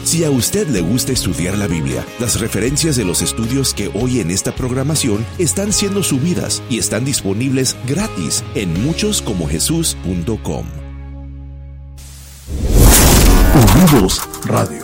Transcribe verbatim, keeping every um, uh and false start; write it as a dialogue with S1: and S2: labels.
S1: Si a usted le gusta estudiar la Biblia, las referencias de los estudios que oye en esta programación están siendo subidas y están disponibles gratis en muchos como jesús punto com.
S2: Unidos Radio.